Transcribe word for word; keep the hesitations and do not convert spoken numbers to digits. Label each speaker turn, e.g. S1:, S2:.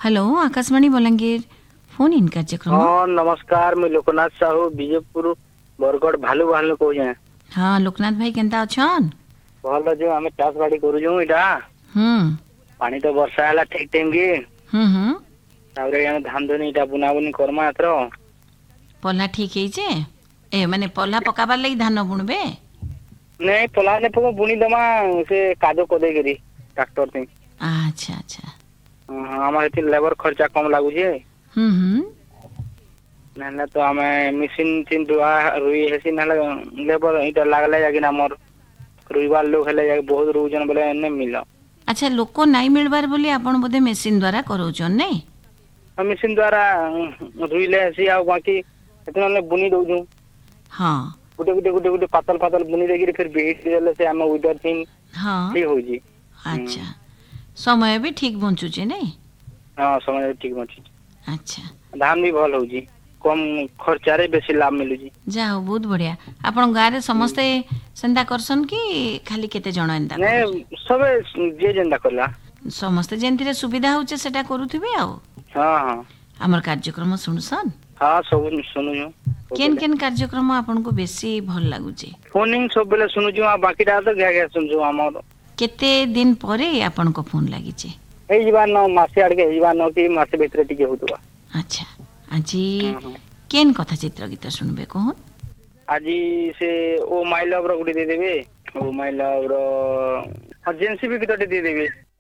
S1: Hello Akashvani Balangir phone in कार्यक्रम।
S2: हाँ नमस्कार, मैं लोकनाथ साहू विजयपुर बरगढ़ भालू भालू कहूँ।
S1: हाँ लोकनाथ भाई केंता अछन?
S2: भल जो आम चाष बाड़ी करूँ इटा
S1: हम्म
S2: पानी तो वर्षा है ठीक टाइम की
S1: हम्म हम्म
S2: ताପରେ आम धान धुनी इटा बुना बुनी करमा एथरो।
S1: पल्ला ठीक है जे ए माने पल्ला पकाबार लगी धान बुणबे?
S2: नहीं पला ने पको बुनी दमा से कादो कदे करी ट्रैक्टर से।
S1: अच्छा अच्छा
S2: हां हमारे ती लेबर खर्चा कम लागू जे।
S1: हम्म हम्म
S2: ना तो हमें मशीन तीन दुआ रुई हेसी ना लेबर इटा लागले जाके हमर रुईवार लोग हेले जाके बहुत रुजन बोले ने मिला।
S1: अच्छा लोक नाई मिलबार बोली आपण बोधे मेसिन द्वारा करौछन नै?
S2: हम मशीन द्वारा रुईले हेसी आ बाकी इतना ने बुनी दउजू।
S1: हां
S2: गुटे गुटे गुटे गुटे पातल पातल बुनी देगी फिर बीट देले से हम उधर थीन
S1: हां
S2: ठीक हो जी।
S1: अच्छा समय भी ठीक बंचुचे नै?
S2: हां समय ठीक बंची।
S1: अच्छा
S2: धान भी भल हो जी कम खर्चा रे बेसी लाभ मिलु जी।
S1: जाओ बहुत बढ़िया। आपण गारे समस्ते संदा करसन कि खाली केते जण एंदा?
S2: ने सबे जे जेंदा करला
S1: समस्ते जेंतिरे सुविधा होचे सेटा करूथिबे आ।
S2: हां हां
S1: हमर कार्यक्रम सुनसन?
S2: हां सब सुनु जो।
S1: केन केन कार्यक्रम आपन को बेसी भल लागुचे?
S2: फोनिंग सब बेले सुनु जो आ बाकी टा तो गया गया सुन जो हमर।
S1: केते दिन परे आपन को फोन लागिचे?
S2: ए जीवार न मासे आड़ के जीवार न की मासे भीतर टिके होतबा।
S1: अच्छा आजी केन कथा चित्र गीत सुनबे कोन?
S2: आजी से ओ माय लव रो गुडी दे देबे। Oh my love row agency भी गीत दे देबे।